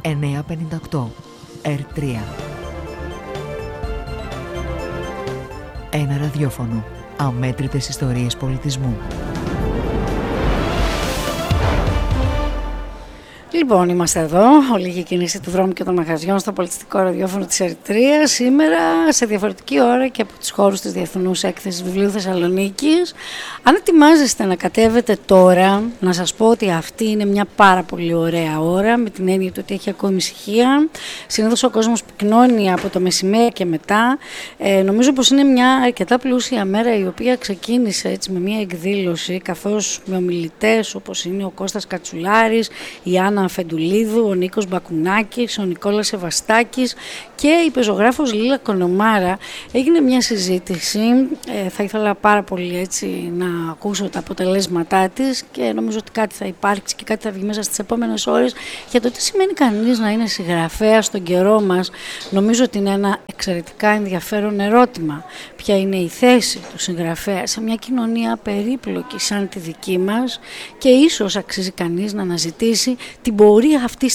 958 R3. Ένα ραδιόφωνο. Αμέτρητες ιστορίες πολιτισμού. Λοιπόν, είμαστε εδώ, ολίγη κίνηση του δρόμου και των μαγαζιών στο πολιτιστικό ραδιόφωνο της Ερυθρίας. Σήμερα σε διαφορετική ώρα και από τους χώρους της Διεθνούς Έκθεσης Βιβλίου Θεσσαλονίκης. Αν ετοιμάζεστε να κατέβετε τώρα, να σας πω ότι αυτή είναι μια πάρα πολύ ωραία ώρα, με την έννοια του ότι έχει ακόμη ησυχία. Συνήθως ο κόσμος πυκνώνει από το μεσημέρι και μετά. Νομίζω πως είναι μια αρκετά πλούσια μέρα, η οποία ξεκίνησε έτσι με μια εκδήλωση, καθώς με ομιλητές όπως είναι ο Κώστας Κατσουλάρης, η Άννα Φεντουλίδου, ο Νίκος Μπακουνάκης, ο Νικόλας Σεβαστάκης και η πεζογράφος Λίλα Κονομάρα. Έγινε μια συζήτηση, θα ήθελα πάρα πολύ έτσι να ακούσω τα αποτελέσματά της και νομίζω ότι κάτι θα υπάρξει και κάτι θα βγει μέσα στις επόμενες ώρες για το τι σημαίνει κανείς να είναι συγγραφέας στον καιρό μας. Νομίζω ότι είναι ένα εξαιρετικά ενδιαφέρον ερώτημα. Ποια είναι η θέση του συγγραφέα σε μια κοινωνία περίπλοκη σαν τη δική μας και ίσως αξίζει κανείς να αναζητήσει την πορεία αυτής